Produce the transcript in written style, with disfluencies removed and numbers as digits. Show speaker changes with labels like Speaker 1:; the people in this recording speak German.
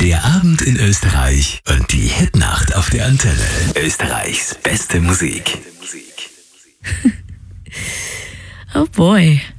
Speaker 1: Der Abend in Österreich und die Hitnacht auf der Antenne. Österreichs beste Musik.
Speaker 2: Oh boy.